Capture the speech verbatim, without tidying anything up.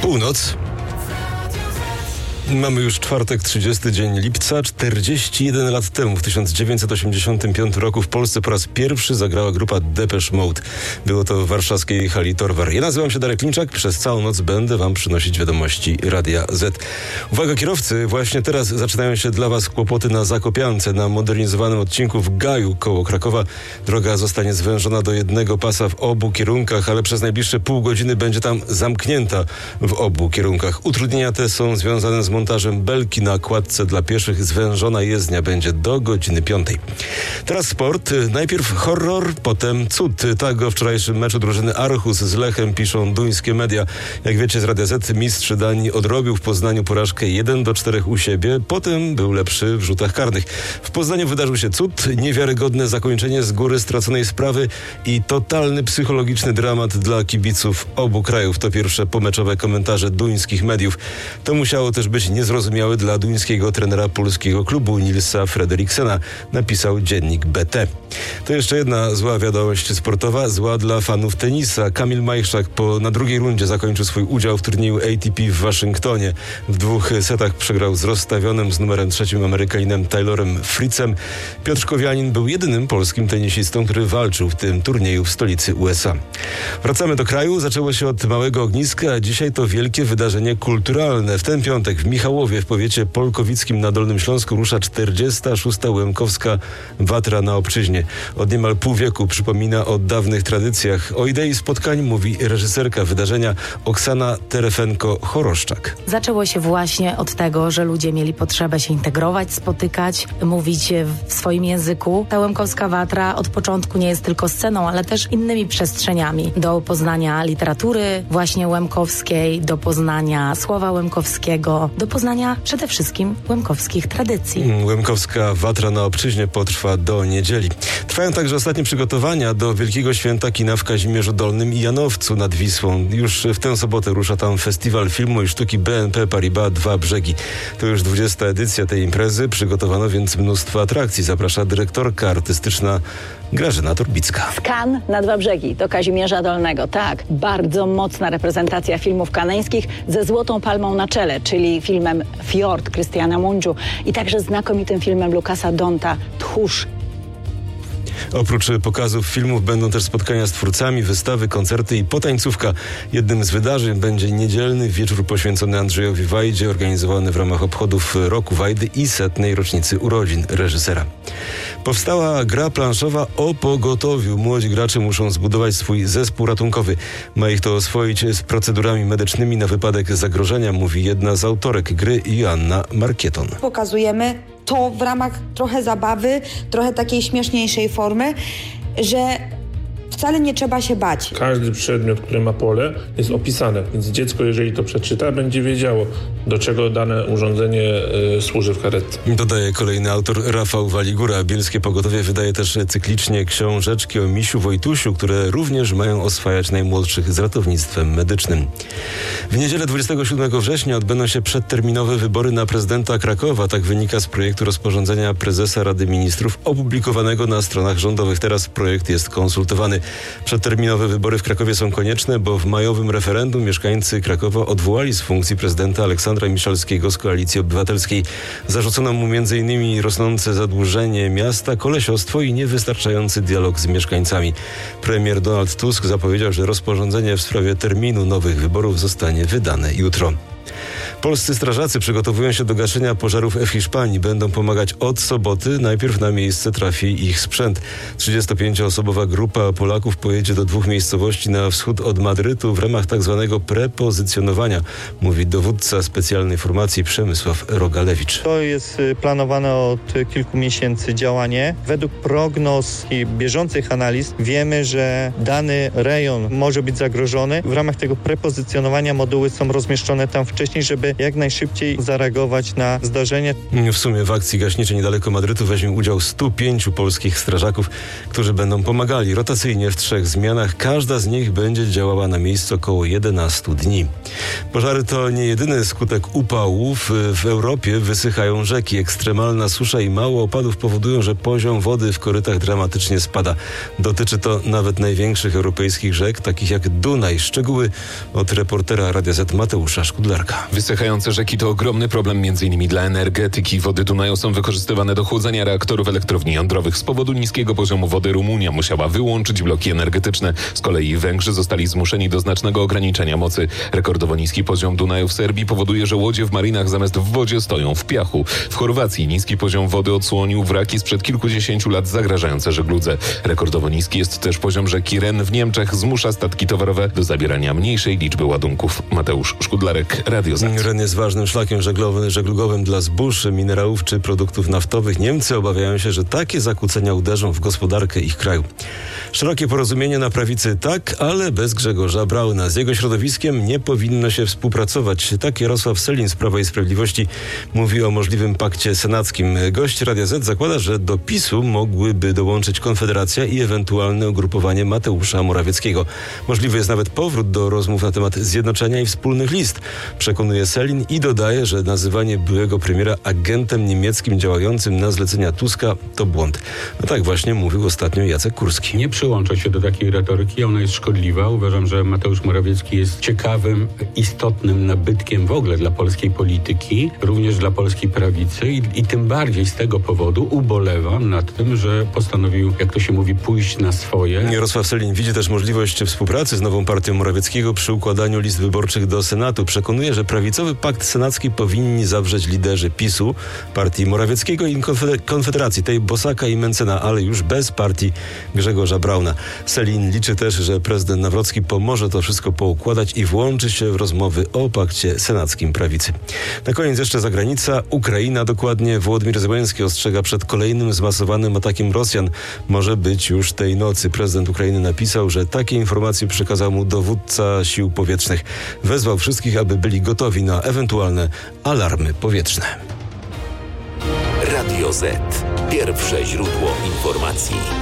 Północ. Mamy już czwartek, trzydziesty dzień lipca. czterdzieści jeden lat temu, w tysiąc dziewięćset osiemdziesiątym piątym roku w Polsce po raz pierwszy zagrała grupa Depeche Mode. Było to w warszawskiej hali Torwar. Ja nazywam się Darek Klimczak. Przez całą noc będę wam przynosić wiadomości Radia Z. Uwaga kierowcy, właśnie teraz zaczynają się dla was kłopoty na Zakopiance. Na modernizowanym odcinku w Gaju koło Krakowa droga zostanie zwężona do jednego pasa w obu kierunkach, ale przez najbliższe pół godziny będzie tam zamknięta w obu kierunkach. Utrudnienia te są związane z montażem belki na kładce dla pieszych. Zwężona jezdnia będzie do godziny piątej. Teraz sport. Najpierw horror, potem cud. Tak o wczorajszym meczu drużyny Aarhus z Lechem piszą duńskie media. Jak wiecie z Radia Z, mistrz Danii odrobił w Poznaniu porażkę jeden do czterech u siebie. Potem był lepszy w rzutach karnych. W Poznaniu wydarzył się cud, niewiarygodne zakończenie z góry straconej sprawy i totalny psychologiczny dramat dla kibiców obu krajów. To pierwsze pomeczowe komentarze duńskich mediów. To musiało też być niezrozumiałe dla duńskiego trenera polskiego klubu Nilsa Fredriksena, napisał dziennik B T. To jeszcze jedna zła wiadomość sportowa, zła dla fanów tenisa. Kamil Majchrzak po, na drugiej rundzie zakończył swój udział w turnieju A T P w Waszyngtonie. W dwóch setach przegrał z rozstawionym z numerem trzecim Amerykaninem Taylorem Fritzem. Piotr Kowianin był jedynym polskim tenisistą, który walczył w tym turnieju w stolicy U S A. Wracamy do kraju. Zaczęło się od małego ogniska, a dzisiaj to wielkie wydarzenie kulturalne. W ten piątek w Michałowie w powiecie polkowickim na Dolnym Śląsku rusza czterdziesta szósta Łemkowska Watra na Obczyźnie. Od niemal pół wieku przypomina o dawnych tradycjach. O idei spotkań mówi reżyserka wydarzenia Oksana Terefenko-Choroszczak. Zaczęło się właśnie od tego, że ludzie mieli potrzebę się integrować, spotykać, mówić w swoim języku. Ta Łemkowska Watra od początku nie jest tylko sceną, ale też innymi przestrzeniami do poznania literatury właśnie łemkowskiej, do poznania słowa łemkowskiego, do poznania przede wszystkim łemkowskich tradycji. Łemkowska Watra na Obczyźnie potrwa do niedzieli. Trwają także ostatnie przygotowania do Wielkiego Święta Kina w Kazimierzu Dolnym i Janowcu nad Wisłą. Już w tę sobotę rusza tam Festiwal Filmu i Sztuki B N P Paribas Dwa Brzegi. To już dwudziesta edycja tej imprezy. Przygotowano więc mnóstwo atrakcji. Zaprasza dyrektorka artystyczna Grażyna Turbicka. Kan na Dwa Brzegi do Kazimierza Dolnego. Tak, bardzo mocna reprezentacja filmów kaneńskich ze Złotą Palmą na czele, czyli filmem Fjord Krystiana Mundziu i także znakomitym filmem Lukasa Donta Tchórz. Oprócz pokazów filmów będą też spotkania z twórcami, wystawy, koncerty i potańcówka. Jednym z wydarzeń będzie niedzielny wieczór poświęcony Andrzejowi Wajdzie, organizowany w ramach obchodów Roku Wajdy i setnej rocznicy urodzin reżysera. Powstała gra planszowa o pogotowiu. Młodzi gracze muszą zbudować swój zespół ratunkowy. Ma ich to oswoić z procedurami medycznymi na wypadek zagrożenia, mówi jedna z autorek gry, Joanna Markieton. Pokazujemy to w ramach trochę zabawy, trochę takiej śmieszniejszej formy, że wcale nie trzeba się bać. Każdy przedmiot, który ma pole, jest opisane, więc dziecko, jeżeli to przeczyta, będzie wiedziało, do czego dane urządzenie y, służy w karetce. Dodaje kolejny autor Rafał Waligura. Bielskie Pogotowie wydaje też cyklicznie książeczki o Misiu Wojtusiu, które również mają oswajać najmłodszych z ratownictwem medycznym. W niedzielę dwudziestego siódmego września odbędą się przedterminowe wybory na prezydenta Krakowa. Tak wynika z projektu rozporządzenia prezesa Rady Ministrów opublikowanego na stronach rządowych. Teraz projekt jest konsultowany. Przedterminowe wybory w Krakowie są konieczne, bo w majowym referendum mieszkańcy Krakowa odwołali z funkcji prezydenta Aleksandra Miszalskiego z Koalicji Obywatelskiej. Zarzucono mu między innymi rosnące zadłużenie miasta, kolesiostwo i niewystarczający dialog z mieszkańcami. Premier Donald Tusk zapowiedział, że rozporządzenie w sprawie terminu nowych wyborów zostanie wydane jutro. Polscy strażacy przygotowują się do gaszenia pożarów w Hiszpanii. Będą pomagać od soboty. Najpierw na miejsce trafi ich sprzęt. trzydziestopięcioosobowa grupa Polaków pojedzie do dwóch miejscowości na wschód od Madrytu w ramach tzw. prepozycjonowania, mówi dowódca specjalnej formacji Przemysław Rogalewicz. To jest planowane od kilku miesięcy działanie. Według prognoz i bieżących analiz wiemy, że dany rejon może być zagrożony. W ramach tego prepozycjonowania moduły są rozmieszczone tam wcześniej, żeby żeby jak najszybciej zareagować na zdarzenie. W sumie w akcji gaśniczej niedaleko Madrytu weźmie udział stu pięciu polskich strażaków, którzy będą pomagali rotacyjnie w trzech zmianach. Każda z nich będzie działała na miejscu około jedenastu dni. Pożary to nie jedyny skutek upałów. W Europie wysychają rzeki. Ekstremalna susza i mało opadów powodują, że poziom wody w korytach dramatycznie spada. Dotyczy to nawet największych europejskich rzek, takich jak Dunaj. Szczegóły od reportera Radia Z Mateusza Szkudlarka. Wysychające rzeki to ogromny problem m.in. dla energetyki. Wody Dunaju są wykorzystywane do chłodzenia reaktorów elektrowni jądrowych. Z powodu niskiego poziomu wody Rumunia musiała wyłączyć bloki energetyczne. Z kolei Węgrzy zostali zmuszeni do znacznego ograniczenia mocy. Rekordowo niski poziom Dunaju w Serbii powoduje, że łodzie w marinach zamiast w wodzie stoją w piachu. W Chorwacji niski poziom wody odsłonił wraki sprzed kilkudziesięciu lat zagrażające żegludze. Rekordowo niski jest też poziom rzeki Ren w Niemczech. Zmusza statki towarowe do zabierania mniejszej liczby ładunków. Mateusz Szkudlarek, Radio Z. Ren jest ważnym szlakiem żeglowym, żeglugowym dla zbóż, minerałów czy produktów naftowych. Niemcy obawiają się, że takie zakłócenia uderzą w gospodarkę ich kraju. Szerokie porozumienie na prawicy tak, ale bez Grzegorza Brauna. Z jego środowiskiem nie powinno się współpracować. Tak Jarosław Sellin z Prawa i Sprawiedliwości mówi o możliwym pakcie senackim. Gość Radia Z zakłada, że do PiSu mogłyby dołączyć Konfederacja i ewentualne ugrupowanie Mateusza Morawieckiego. Możliwy jest nawet powrót do rozmów na temat zjednoczenia i wspólnych list, przekonuje Sellin i dodaje, że nazywanie byłego premiera agentem niemieckim działającym na zlecenia Tuska to błąd. No tak właśnie mówił ostatnio Jacek Kurski. Nie przyłączę się do takiej retoryki, ona jest szkodliwa. Uważam, że Mateusz Morawiecki jest ciekawym, istotnym nabytkiem w ogóle dla polskiej polityki, również dla polskiej prawicy i, i tym bardziej z tego powodu ubolewam nad tym, że postanowił, jak to się mówi, pójść na swoje. Jarosław Sellin widzi też możliwość współpracy z nową partią Morawieckiego przy układaniu list wyborczych do Senatu. Przekonuje, że prawicowy pakt senacki powinni zawrzeć liderzy PiSu, partii Morawieckiego i Konfederacji, tej Bosaka i Mencena, ale już bez partii Grzegorza Brauna. Sellin liczy też, że prezydent Nawrocki pomoże to wszystko poukładać i włączy się w rozmowy o pakcie senackim prawicy. Na koniec jeszcze zagranica. Ukraina, dokładnie Wołodymyr Zełenski ostrzega przed kolejnym zmasowanym atakiem Rosjan. Może być już tej nocy. Prezydent Ukrainy napisał, że takie informacje przekazał mu dowódca sił powietrznych. Wezwał wszystkich, aby byli gotowi na ewentualne alarmy powietrzne. Radio Z. Pierwsze źródło informacji.